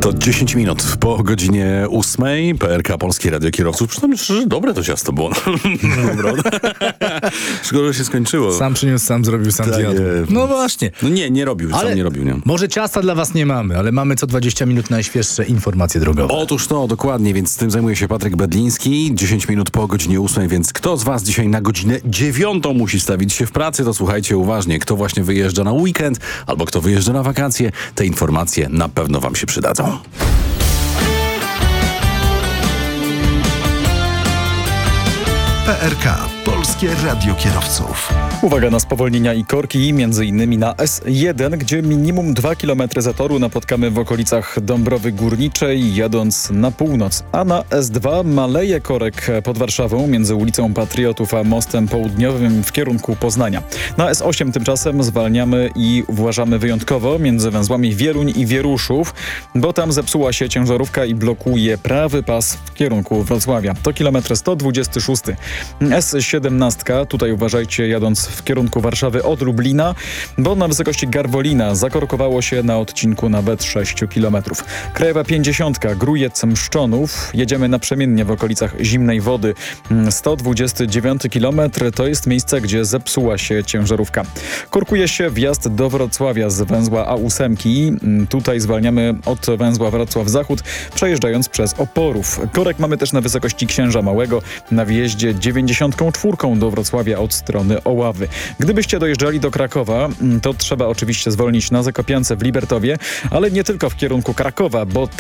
To 10 minut po godzinie 8. PRK Polskie Radio Kierowców. Przynajmniej szczerze, dobre to ciasto było. Szkoda, że się skończyło. Sam przyniósł, sam zrobił, sam Tak zjadł. jest. No właśnie. No nie robił, Ale sam nie robił, nie. Może ciasta dla was nie mamy, ale mamy co 20 minut najświeższe informacje drogowe. Otóż to, dokładnie, więc tym zajmuje się Patryk Bedliński. 10 minut po godzinie 8, więc kto z was dzisiaj na godzinę 9 musi stawić się w pracy, to słuchajcie uważnie. Kto właśnie wyjeżdża na weekend, albo kto wyjeżdża na wakacje, te informacje na pewno wam się przydadzą. PRK. Polskie Radio Kierowców. Uwaga na spowolnienia i korki, m.in. na S1, gdzie minimum 2 km zatoru napotkamy w okolicach Dąbrowy Górniczej, jadąc na północ. A na S2 maleje korek pod Warszawą między ulicą Patriotów a Mostem Południowym w kierunku Poznania. Na S8 tymczasem zwalniamy i uważamy wyjątkowo między węzłami Wieluń i Wieruszów, bo tam zepsuła się ciężarówka i blokuje prawy pas w kierunku Wrocławia. To kilometr 126. S17, tutaj uważajcie jadąc w kierunku Warszawy od Lublina, bo na wysokości Garwolina zakorkowało się na odcinku nawet 6 km. Krajowa 50, Grójec-Mszczonów, jedziemy naprzemiennie w okolicach Zimnej Wody. 129 km to jest miejsce, gdzie zepsuła się ciężarówka. Korkuje się wjazd do Wrocławia z węzła A8. Tutaj zwalniamy od węzła Wrocław-Zachód, przejeżdżając przez Oporów. Korek mamy też na wysokości Księża Małego, na wjeździe 94 do Wrocławia od strony Oławy. Gdybyście dojeżdżali do Krakowa, to trzeba oczywiście zwolnić na Zakopiance w Libertowie, ale nie tylko w kierunku Krakowa, bo